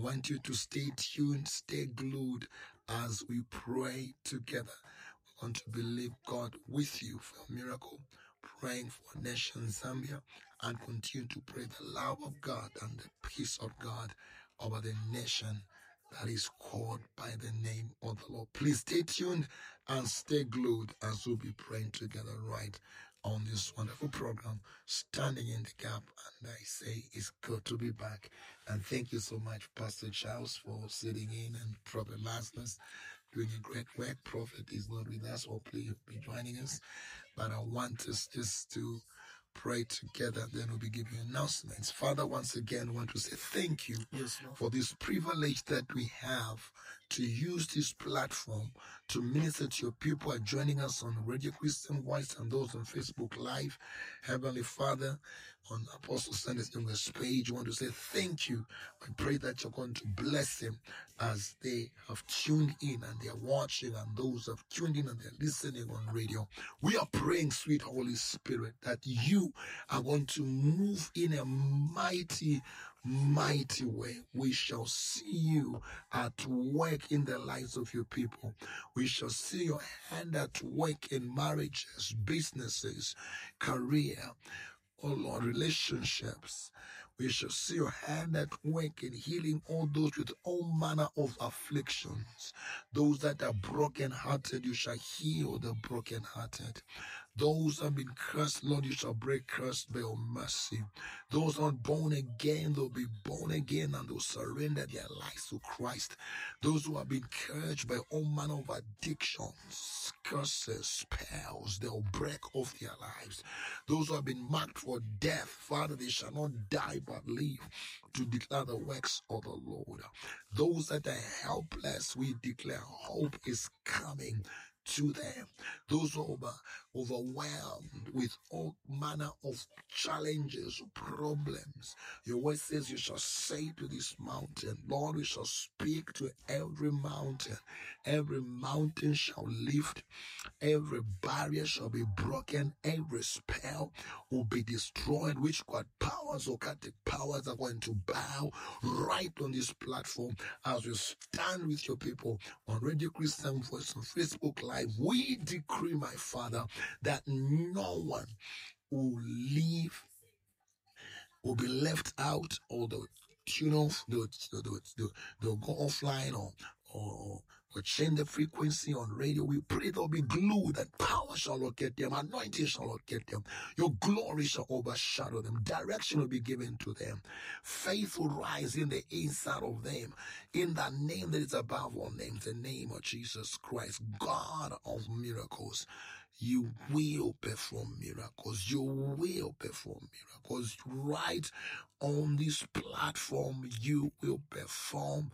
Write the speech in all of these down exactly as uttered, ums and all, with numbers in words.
want you to stay tuned, stay glued as we pray together. We want to believe God with you for a miracle, praying for nation Zambia, and continue to pray the love of God and the peace of God over the nation that is called by the name of the Lord. Please stay tuned and stay glued as we'll be praying together right on this wonderful program, Standing in the Gap. And I say it's good to be back. And thank you so much, Pastor Charles, for sitting in, and Prophet Lazarus doing a great work. Prophet is not with us, hopefully he'll be joining us. But I want us just to pray together, then we'll be giving announcements. Father, once again, I want to say thank you yes, for this privilege that we have to use this platform to minister to your people who are joining us on Radio Christian Voice and those on Facebook Live. Heavenly Father, on Apostle Sanders English page, I want to say thank you. I pray that you're going to bless them as they have tuned in and they're watching, and those who have tuned in and they're listening on radio. We are praying, sweet Holy Spirit, that you are going to move in a mighty, mighty way. We shall see you at work in the lives of your people. We shall see your hand at work in marriages, businesses, career, oh Lord, relationships. We shall see your hand at work in healing all those with all manner of afflictions. Those that are broken-hearted, you shall heal the broken-hearted. Those who have been cursed, Lord, you shall break cursed by your mercy. Those not born again, they'll be born again and they'll surrender their lives to Christ. Those who have been cursed by all manner of addictions, curses, spells, they'll break off their lives. Those who have been marked for death, Father, they shall not die but live to declare the works of the Lord. Those that are helpless, we declare hope is coming to them. Those who are overwhelmed with all manner of challenges, problems, your word says you shall say to this mountain, Lord, we shall speak to every mountain. Every mountain shall lift, every barrier shall be broken, every spell will be destroyed. Witchcraft powers, occultic powers are going to bow right on this platform as we stand with your people on Radio Christian Voice on Facebook Live. We decree, my Father, that no one will leave, will be left out, or the tune off, they'll, they'll, they'll, they'll go offline, or or or change the frequency on radio. We pray they'll be glued, that power shall locate them, anointing shall locate them, your glory shall overshadow them, direction will be given to them, faith will rise in the inside of them, in the name that is above all names, the name of Jesus Christ, God of miracles. You will perform miracles. You will perform miracles right on this platform. You will perform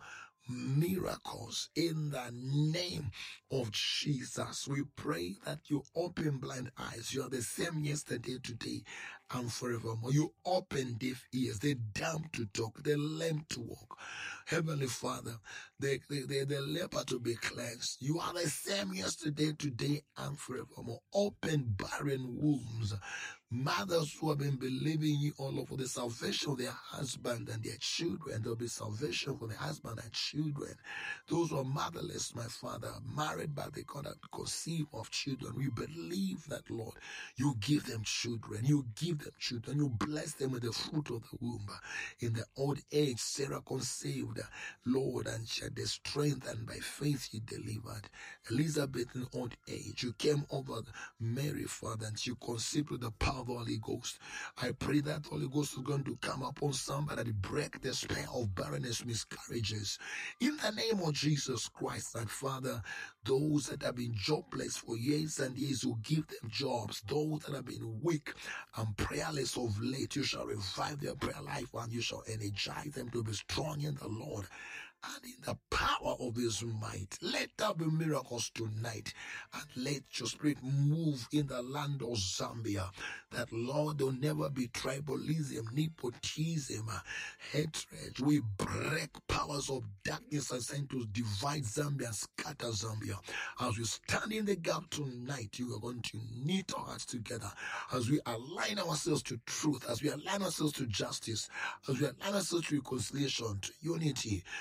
miracles in the name of Jesus. We pray that you open blind eyes. You are the same yesterday, today, and forevermore. You open deaf ears, the dumb to talk, the lame to walk. Heavenly Father, the, the, the, the leper to be cleansed. You are the same yesterday, today, and forevermore. Open barren wombs. Mothers who have been believing you all over the salvation of their husband and their children. There will be salvation for the husband and children. Those who are motherless, my Father, married but they cannot conceive of children. We believe that, Lord, you give them children. You give them children. You bless them with the fruit of the womb. In the old age, Sarah conceived, Lord, and she had the strength, and by faith she delivered. Elizabeth in old age, you came over Mary, Father, and you conceived with the power of the Holy Ghost. I pray that the Holy Ghost is going to come upon somebody to break the spell of barrenness, miscarriages. In the name of Jesus Christ, and Father, those that have been jobless for years and years, you give them jobs. Those that have been weak and prayerless of late, you shall revive their prayer life and you shall energize them to be strong in the Lord and in the power of his might. Let there be miracles tonight, and let your spirit move in the land of Zambia, that, Lord, there will never be tribalism, nepotism, hatred. We break powers of darkness and sent to divide Zambia and scatter Zambia. As we stand in the gap tonight, you are going to knit our hearts together as we align ourselves to truth, as we align ourselves to justice, as we align ourselves to reconciliation, to unity,